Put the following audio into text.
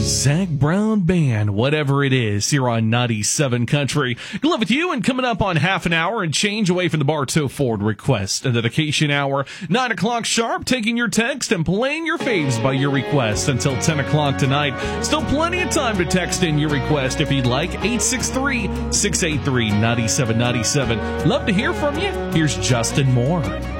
Zach Brown Band, whatever it is, here on 97 Country. Glad with you, and coming up on half an hour and change away from the Bartow Ford request and dedication hour, 9 o'clock sharp, taking your text and playing your faves by your request until 10 o'clock tonight. Still plenty of time to text in your request if you'd like. 863-683-9797. Love to hear from you. Here's Justin Moore.